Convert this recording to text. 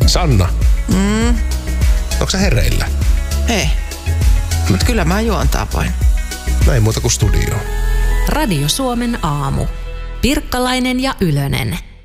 Sanna. Onko sä hereillä? Ei. Mut kyllä mä juon tapoin. No ei muuta kuin studioon. Radio Suomen aamu. Pirkkalainen ja Ylönen.